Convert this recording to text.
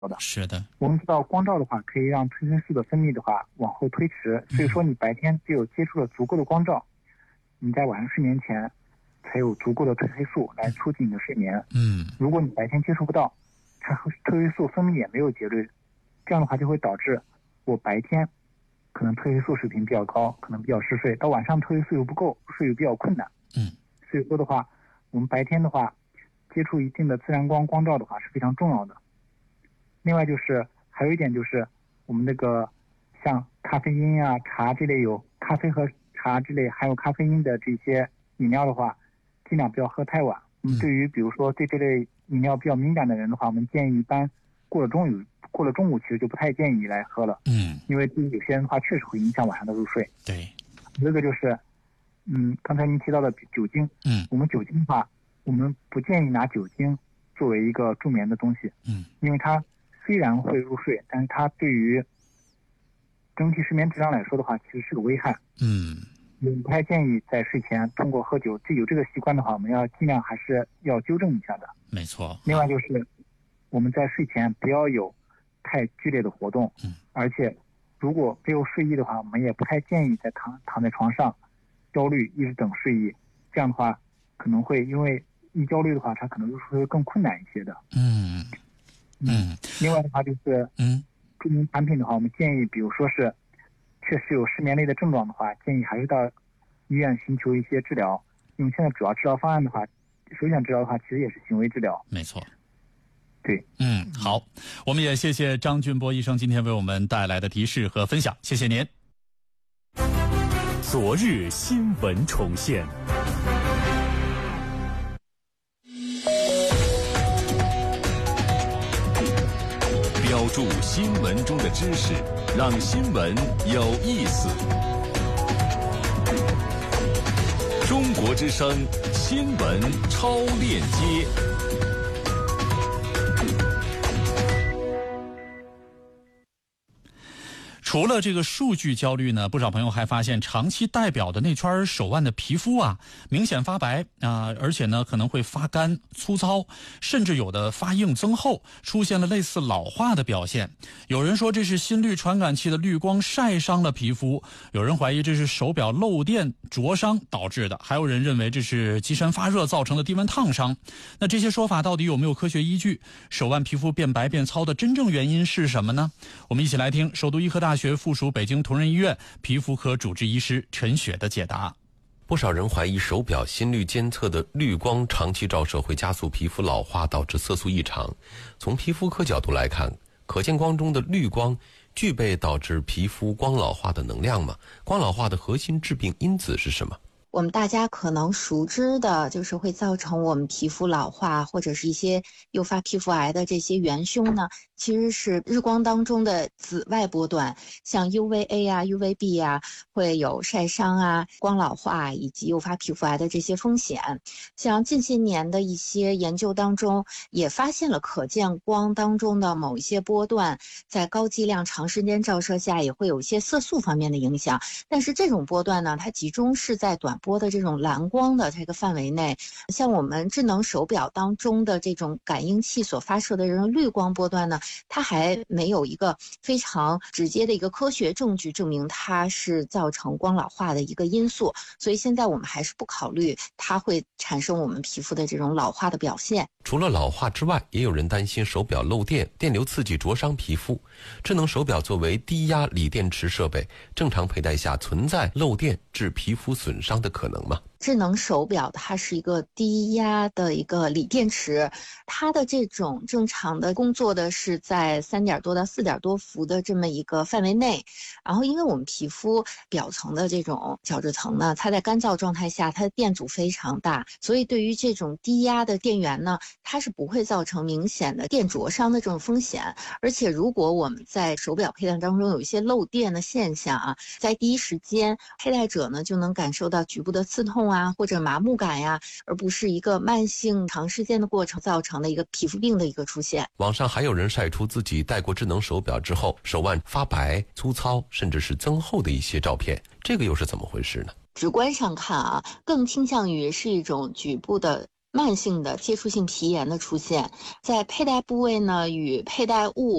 的。 是的， 我们知道光照的话可以让褪黑素的分泌的话往后推迟，所以说你白天只有接触了足够的光照，你在晚上睡眠前才有足够的褪黑素来促进你的睡眠。如果你白天接触不到，褪黑素分泌也没有节律，这样的话就会导致我白天可能褪黑素水平比较高，可能比较嗜睡，到晚上褪黑素又不够，入睡又比较困难。所以说的话，我们白天的话接触一定的自然光照的话是非常重要的。另外就是还有一点就是我们那个像咖啡因啊、茶这类有咖啡和茶这类含有咖啡因的这些饮料的话，尽量不要喝太晚。对于比如说对这类饮料比较敏感的人的话，我们建议一般过了中午其实就不太建议来喝了。因为对于有些人的话确实会影响晚上的入睡。 对， 这个就是刚才您提到的酒精。我们酒精的话，我们不建议拿酒精作为一个助眠的东西。因为它虽然会入睡，但是它对于整体睡眠质量来说的话，其实是个危害。我们不太建议在睡前通过喝酒，有这个习惯的话，我们要尽量还是要纠正一下的。 没错。 另外就是我们在睡前不要有太剧烈的活动。而且如果没有睡意的话，我们也不太建议在躺在床上焦虑一直等睡意，这样的话可能会因为一焦虑的话，它可能入睡会更困难一些的。另外的话就是助眠产品的话，我们建议比如说是确实有失眠类的症状的话，建议还是到医院寻求一些治疗。因为现在主要治疗方案的话，首选治疗的话其实也是行为治疗。 没错。 对。 好，我们也谢谢张俊波医生今天为我们带来的提示和分享，谢谢您。 昨日新闻重现，标注新闻中的知识，让新闻有意思。中国之声新闻超链接。 除了这个数据焦虑呢，不少朋友还发现长期戴表的那圈手腕的皮肤啊，明显发白而且呢可能会发干、粗糙，甚至有的发硬增厚，出现了类似老化的表现。有人说这是心率传感器的绿光晒伤了皮肤，有人怀疑这是手表漏电灼伤导致的，还有人认为这是机身发热造成的低温烫伤。那这些说法到底有没有科学依据？手腕皮肤变白变糙的真正原因是什么呢？我们一起来听首都医科大学附属北京同仁医院皮肤科主治医师陈雪的解答。 不少人怀疑手表心率监测的绿光长期照射会加速皮肤老化，导致色素异常。从皮肤科角度来看，可见光中的绿光具备导致皮肤光老化的能量吗？光老化的核心致病因子是什么？ 我们大家可能熟知的就是会造成我们皮肤老化或者是一些诱发皮肤癌的这些元凶呢，其实是日光当中的紫外波段，像 UVA 啊、UVB 啊，会有晒伤啊、光老化以及诱发皮肤癌的这些风险。像近些年的一些研究当中，也发现了可见光当中的某一些波段，在高剂量长时间照射下也会有一些色素方面的影响。但是这种波段呢，它集中是在短波的这种蓝光的这个范围内，像我们智能手表当中的这种感应器所发射的这种绿光波段呢，它还没有一个非常直接的一个科学证据证明它是造成光老化的一个因素，所以现在我们还是不考虑它会产生我们皮肤的这种老化的表现。 除了老化之外，也有人担心手表漏电，电流刺激灼伤皮肤。智能手表作为低压锂电池设备，正常佩戴下存在漏电致皮肤损伤的可能吗？ 智能手表它是一个低压的一个锂电池，它的这种正常的工作的是在3点多到4点多伏的这么一个范围内。然后因为我们皮肤表层的这种角质层呢，它在干燥状态下它的电阻非常大，所以对于这种低压的电源呢，它是不会造成明显的电灼伤的这种风险。而且如果我们在手表佩戴当中有一些漏电的现象啊，在第一时间佩戴者呢就能感受到局部的刺痛或者麻木感呀，而不是一个慢性长时间的过程造成的一个皮肤病的一个出现。 网上还有人晒出自己戴过智能手表之后手腕发白、粗糙甚至是增厚的一些照片，这个又是怎么回事呢？ 直观上看啊，更倾向于是一种局部的慢性的接触性皮炎的出现，在佩戴部位呢与佩戴物